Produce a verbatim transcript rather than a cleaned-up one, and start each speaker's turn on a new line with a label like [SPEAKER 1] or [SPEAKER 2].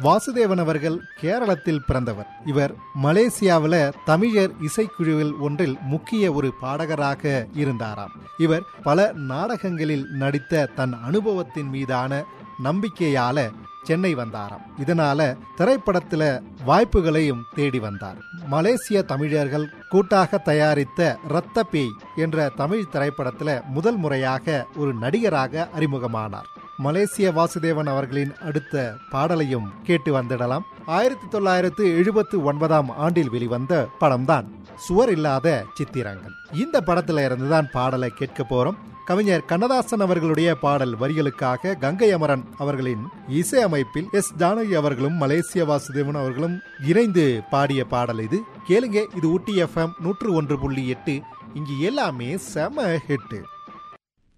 [SPEAKER 1] வாசுதேவன் அவர்கள் கேரளத்தில் பிறந்தவர். இவர் மலேசியாவில் தமிழர் இசைக்குழுவில் ஒன்றில் முக்கிய ஒரு பாடகராக இருந்தாராம். இவர் பல நாடகங்களில் நடித்த தன் அனுபவத்தின் மீதான நம்பிக்கையால சென்னை வந்தாராம். இதனால திரைப்படத்துல வாய்ப்புகளையும் தேடி வந்தார். மலேசிய தமிழர்கள் கூட்டாக தயாரித்த ரத்த பேய் என்ற தமிழ் திரைப்படத்துல முதல் முறையாக ஒரு நடிகராக அறிமுகமானார். மலேசிய வாசுதேவன் அவர்களின் அடுத்த பாடலையும் கேட்டு வந்துடலாம். ஆயிரத்தி தொள்ளாயிரத்து எழுபத்தி ஒன்பதாம் ஆண்டில் வெளிவந்த படம்தான் சுவர் இல்லாத சித்திரங்கள். இந்த படத்துல இருந்துதான் பாடலை கேட்க போறோம். கவிஞர் கண்ணதாசன் அவர்களுடைய பாடல் வரிகளுக்காக கங்கை அமரன் அவர்களின் இசையமைப்பில் எஸ் ஜானகி அவர்களும் மலேசிய வாசுதேவன் அவர்களும் இணைந்து பாடிய பாடல் இது. கேளுங்க, இது ஊட்டி எஃப்எம் நூற்று ஒன்று புள்ளி எட்டு. இங்கு எல்லாமே செம ஹிட்.